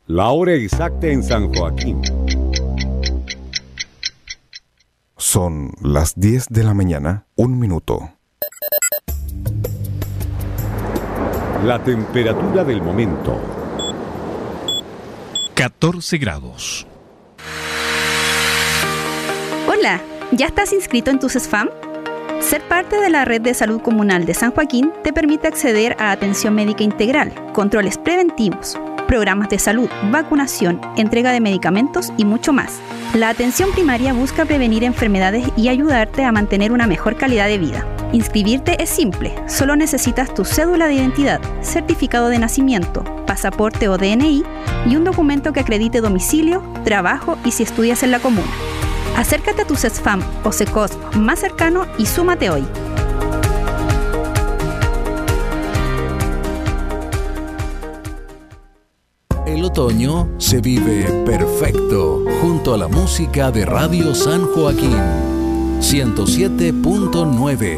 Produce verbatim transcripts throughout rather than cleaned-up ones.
La hora exacta en San Joaquín. Son las diez de la mañana, un minuto. La temperatura del momento. catorce grados. Hola, ¿ya estás inscrito en tus S F A M? Ser parte de la Red de Salud Comunal de San Joaquín te permite acceder a atención médica integral, controles preventivos, programas de salud, vacunación, entrega de medicamentos y mucho más. La atención primaria busca prevenir enfermedades y ayudarte a mantener una mejor calidad de vida. Inscribirte es simple, solo necesitas tu cédula de identidad, certificado de nacimiento, pasaporte o D N I y un documento que acredite domicilio, trabajo y si estudias en la comuna. Acércate a tu S F A M o S E C O S P más cercano y súmate hoy. El otoño se vive perfecto junto a la música de Radio San Joaquín ciento siete punto nueve.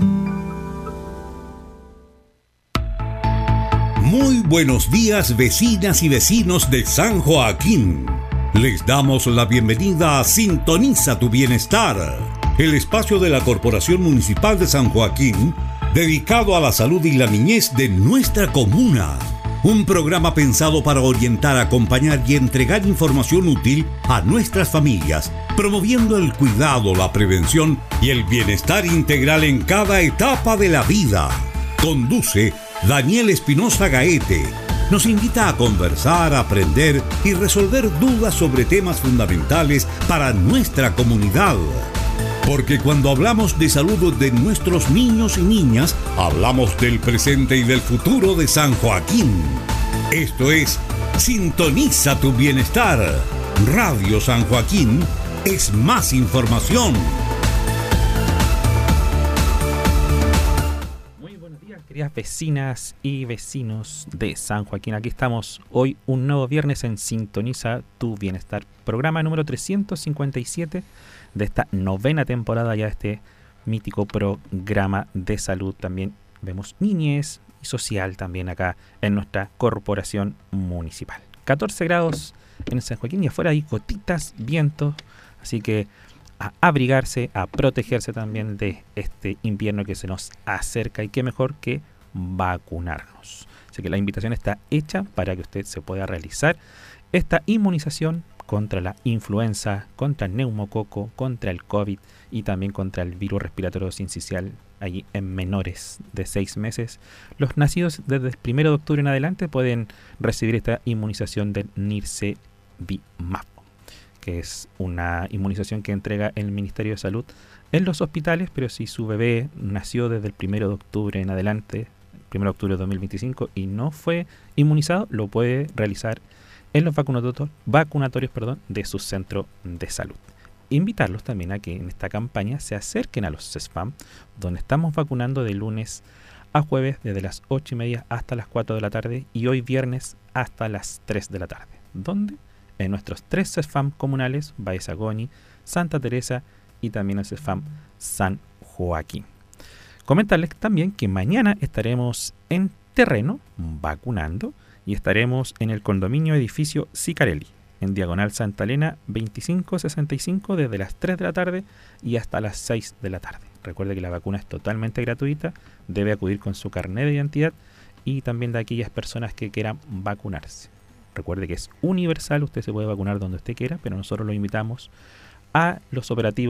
Muy buenos días, vecinas y vecinos de San Joaquín. Les damos la bienvenida a Sintoniza tu Bienestar, el espacio de la Corporación Municipal de San Joaquín dedicado a la salud y la niñez de nuestra comuna. Un programa pensado para orientar, acompañar y entregar información útil a nuestras familias, promoviendo el cuidado, la prevención y el bienestar integral en cada etapa de la vida. Conduce Daniel Espinosa Gaete. Nos invita a conversar, aprender y resolver dudas sobre temas fundamentales para nuestra comunidad. Porque cuando hablamos de salud de nuestros niños y niñas, hablamos del presente y del futuro de San Joaquín. Esto es Sintoniza tu Bienestar. Radio San Joaquín es más información. Muy buenos días, queridas vecinas y vecinos de San Joaquín. Aquí estamos hoy, un nuevo viernes en Sintoniza tu Bienestar. Programa número trescientos cincuenta y siete de esta novena temporada ya de este mítico programa de salud. También vemos niñez y social también acá en nuestra corporación municipal. catorce grados en San Joaquín y afuera hay gotitas, viento, así que a abrigarse, a protegerse también de este invierno que se nos acerca y qué mejor que vacunarnos. Así que la invitación está hecha para que usted se pueda realizar esta inmunización contra la influenza, contra el neumococo, contra el COVID y también contra el virus respiratorio sincicial allí en menores de seis meses. Los nacidos desde el primero de octubre en adelante pueden recibir esta inmunización del Nirsevimab, que es una inmunización que entrega el Ministerio de Salud en los hospitales, pero si su bebé nació desde el primero de octubre en adelante, primero de octubre de dos mil veinticinco, y no fue inmunizado, lo puede realizar en los vacunatorios, vacunatorios perdón, de su centro de salud. Invitarlos también a que en esta campaña se acerquen a los S F A M, donde estamos vacunando de lunes a jueves desde las ocho y media hasta las cuatro de la tarde y hoy viernes hasta las tres de la tarde. ¿Dónde? En nuestros tres S F A M comunales, Baezagoni, Santa Teresa y también el S F A M San Joaquín. Comentarles también que mañana estaremos en terreno vacunando y estaremos en el condominio edificio Sicarelli, en Diagonal Santa Elena veinticinco sesenta y cinco desde las tres de la tarde y hasta las seis de la tarde. Recuerde que la vacuna es totalmente gratuita, debe acudir con su carnet de identidad y también de aquellas personas que quieran vacunarse. Recuerde que es universal, usted se puede vacunar donde usted quiera, pero nosotros lo invitamos a los operativos